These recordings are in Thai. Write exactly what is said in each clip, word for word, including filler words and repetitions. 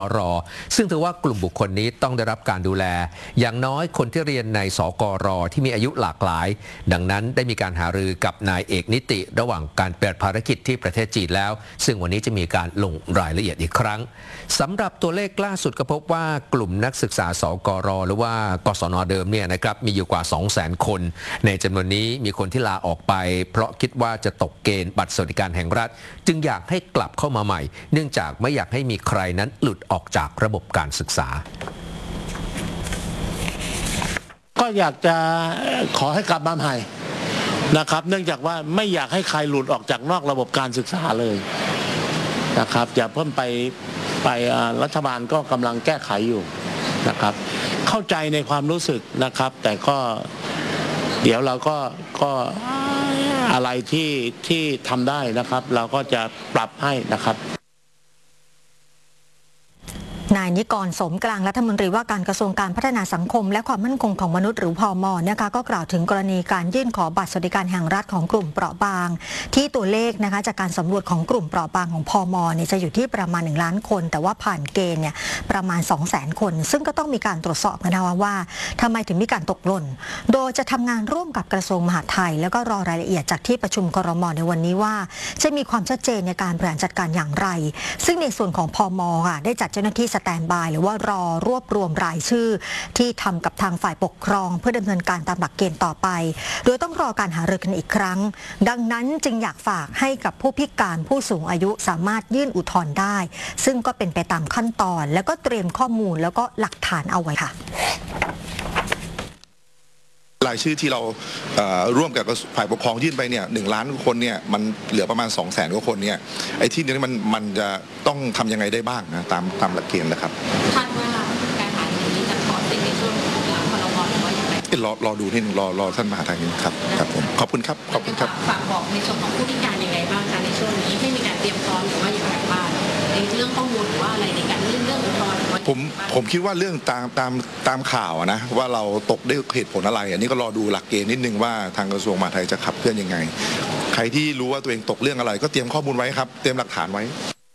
รอซึ่งถือว่ากลุ่มบุคคลนี้ต้องได้รับการดูแลอย่างน้อยคนที่เรียนในสกรที่มีอายุหลากหลายดังนั้นได้มีการหารือกับนายเอกนิติระหว่างการปฏิบัติภารกิจที่ประเทศจีนแล้วซึ่งวันนี้จะมีการลงรายละเอียดอีกครั้งสำหรับตัวเลขล่าสุดก็พบว่ากลุ่มนักศึกษาสกรหรือว่ากศนเดิมเนี่ยนะครับมีอยู่กว่า สองแสน คนในจำนวนนี้มีคนที่ลาออกไปเพราะคิดว่าจะตกเกณฑ์บัตรสวัสดิการแห่งรัฐจึงอยากให้กลับเข้ามาใหม่เนื่องจากไม่อยากให้มีใครนั้นหลุดออกจากระบบการศึกษาก็อยากจะขอให้กลับมาใหม่นะครับเนื่องจากว่าไม่อยากให้ใครหลุดออกจากนอกระบบการศึกษาเลยนะครับอย่าเพิ่มไปไปรัฐบาลก็กำลังแก้ไขอยู่นะครับเข้าใจในความรู้สึกนะครับแต่ก็เดี๋ยวเราก็ก็อะไรที่ที่ทำได้นะครับเราก็จะปรับให้นะครับนายนิกรสมกลางรัฐมนตรีว่าการกระทรวงการพัฒนาสังคมและความมั่นคงของมนุษย์หรือพม.นะคะก็กล่าวถึงกรณีการยื่นขอบัตรสวัสดิการแห่งรัฐของกลุ่มเปราะบางที่ตัวเลขนะคะจากการสำรวจของกลุ่มเปราะบางของพม.เนี่ยจะอยู่ที่ประมาณหนึ่งล้านคนแต่ว่าผ่านเกณฑ์เนี่ยประมาณ สองแสน คนซึ่งก็ต้องมีการตรวจสอบกันนะคะว่าทำไมถึงมีการตกหล่นโดยจะทำงานร่วมกับกระทรวงมหาดไทยแล้วก็รอรายละเอียดจากที่ประชุมครม.ในวันนี้ว่าจะมีความชัดเจนในการบริหารจัดการอย่างไรซึ่งในส่วนของพม.ค่ะได้จัดเจ้าหน้าที่สแตนด์บายหรือว่ารอรวบรวมรายชื่อที่ทำกับทางฝ่ายปกครองเพื่อดำเนินการตามหลักเกณฑ์ต่อไปโดยต้องรอการหารือกันอีกครั้งดังนั้นจึงอยากฝากให้กับผู้พิการผู้สูงอายุสามารถยื่นอุทธรณ์ได้ซึ่งก็เป็นไปตามขั้นตอนแล้วก็เตรียมข้อมูลแล้วก็หลักฐานเอาไว้ค่ะรายชื่อที่เราร่วมกับฝ่ายปกครองยื่นไปเนี่ยหนึ่งล้านคนเนี่ยมันเหลือประมาณ สองแสน กว่าคนเนี่ยไอ้ที่นี้มันมันจะต้องทำยังไงได้บ้างนะตามตามหลักเกณฑ์นะครับคาดว่าการหารือนี้จะขอเป็นในช่วงของหลังพรบหรือว่าอย่างไรรอรอดูนิดนึงรอรอท่านมหาไทยนี่ครับครับผมขอบคุณครับขอบคุณครับฝากบอกในส่วนของผู้พิการยังไงบ้างคะในช่วงนี้ให้มีการเตรียมพร้อมหรือว่าอย่างไรบ้างในเรื่องข้อมูลหรือว่าอะไรในการเรื่องเรื่องอุทธรณ์ผมผมคิดว่าเรื่องตามตามตามข่าวนะว่าเราตกด้วยเหตุผลอะไรอันนี้ก็รอดูหลักเกณฑ์นิดนึงว่าทางกระทรวงมหาดไทยจะขับเคลื่อนยังไงใครที่รู้ว่าตัวเองตกเรื่องอะไรก็เตรียมข้อมูลไว้ครับเตรียมหลักฐานไว้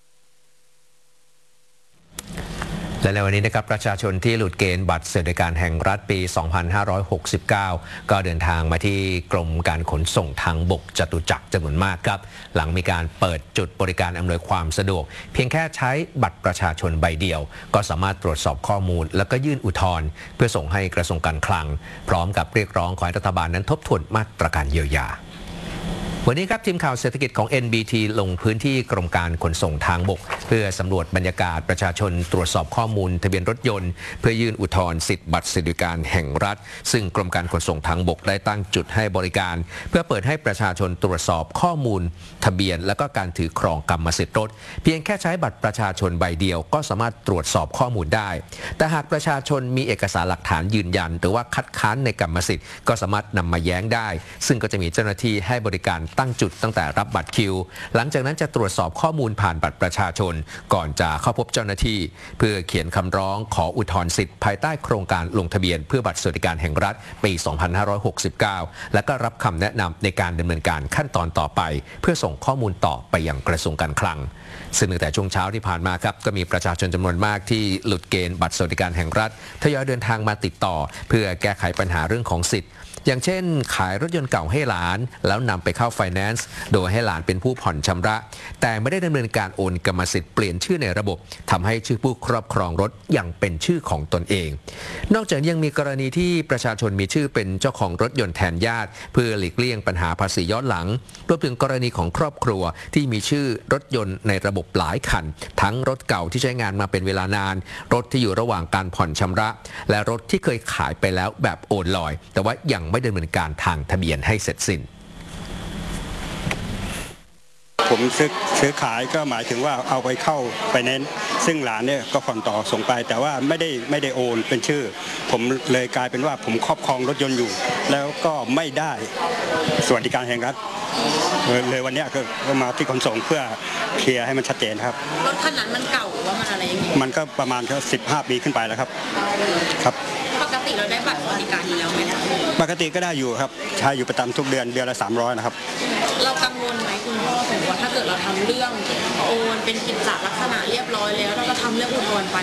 และในวันนี้นะครับประชาชนที่หลุดเกณฑ์บัตรสวัสดิการแห่งรัฐปี สองพันห้าร้อยหกสิบเก้า ก็เดินทางมาที่กรมการขนส่งทางบกจตุจักรจำนวนมากครับหลังมีการเปิดจุดบริการอำนวยความสะดวกเพียงแค่ใช้บัตรประชาชนใบเดียวก็สามารถตรวจสอบข้อมูลแล้วก็ยื่นอุทธรณ์เพื่อส่งให้กระทรวงการคลังพร้อมกับเรียกร้องขอให้รัฐบาลนั้นทบทวนมาตรการเยียวยาวันนี้ครับทีมข่าวเศรษฐกิจของ เอ็น บี ที ลงพื้นที่กรมการขนส่งทางบกเพื่อสำรวจบรรยากาศประชาชนตรวจสอบข้อมูลทะเบียนรถยนต์เพื่อยื่นอุทธรณ์สิทธิบัตรสวัสดิการแห่งรัฐซึ่งกรมการขนส่งทางบกได้ตั้งจุดให้บริการเพื่อเปิดให้ประชาชนตรวจสอบข้อมูลทะเบียนและก็การถือครองกรรมสิทธิ์รถเพียงแค่ใช้บัตรประชาชนใบเดียวก็สามารถตรวจสอบข้อมูลได้แต่หากประชาชนมีเอกสารหลักฐานยืนยันหรือว่าคัดค้านในกรรมสิทธิ์ก็สามารถนำมาแย้งได้ซึ่งก็จะมีเจ้าหน้าที่ให้บริการตั้งจุดตั้งแต่รับบัตรคิวหลังจากนั้นจะตรวจสอบข้อมูลผ่านบัตรประชาชนก่อนจะเข้าพบเจ้าหน้าที่เพื่อเขียนคำร้องขออุทธรณ์สิทธิ์ภายใต้โครงการลงทะเบียนเพื่อบัตรสวัสดิการแห่งรัฐปี สองพันห้าร้อยหกสิบเก้า และก็รับคำแนะนำในการดำเนินการขั้นตอนต่อไปเพื่อส่งข้อมูลต่อไปยังกระทรวงการคลังซึ่งตั้งแต่ช่วงเช้าที่ผ่านมาครับก็มีประชาชนจำนวนมากที่หลุดเกณฑ์บัตรสวัสดิการแห่งรัฐทยอยเดินทางมาติดต่อเพื่อแก้ไขปัญหาเรื่องของสิทธิ์อย่างเช่นขายรถยนต์เก่าให้หลานแล้วนำไปเข้าไฟแนนซ์โดยให้หลานเป็นผู้ผ่อนชำระแต่ไม่ได้ดำเนินการโอนกรรมสิทธิ์เปลี่ยนชื่อในระบบทำให้ชื่อผู้ครอบครองรถยังเป็นชื่อของตนเองนอกจากยังมีกรณีที่ประชาชนมีชื่อเป็นเจ้าของรถยนต์แทนญาติเพื่อหลีกเลี่ยงปัญหาภาษีย้อนหลังรวมถึงกรณีของครอบครัวที่มีชื่อรถยนต์ในระบบหลายคันทั้งรถเก่าที่ใช้งานมาเป็นเวลานานรถที่อยู่ระหว่างการผ่อนชำระและรถที่เคยขายไปแล้วแบบโอนลอยแต่ว่ายังไม่ดำเนินการทางทะเบียนให้เสร็จสิ้นผมซื้อซื้อขายก็หมายถึงว่าเอาไปเข้าไฟแนนซ์ซึ่งหลานเนี่ยก็ผ่อนต่อส่งไปแต่ว่าไม่ได้ไม่ได้โอนเป็นชื่อผมเลยกลายเป็นว่าผมครอบครองรถยนต์อยู่แล้วก็ไม่ได้สวัสดิการแห่งรัฐเลยวันนี้ก็มาที่ขนส่งเพื่อเคลียร์ให้มันชัดเจนครับรถคันนั้นมันเก่าหรือว่ามันอะไรอย่างงี้มันก็ประมาณแค่สิบห้าปีขึ้นไปแล้วครับครับปกติเราได้บัตรสวัสดิการอยู่แล้วไหมปกติก็ได้อยู่ครับใช้อยู่ประจำทุกเดือนเดือนละสามร้อยนะครับเรากังวลไหมคุณพ่อผมว่าถ้าเกิดเราทำเรื่องโอนเป็นกิจจลักษณะเรียบร้อยแล้วเราก็ทำเรื่องอุทธรณ์ไป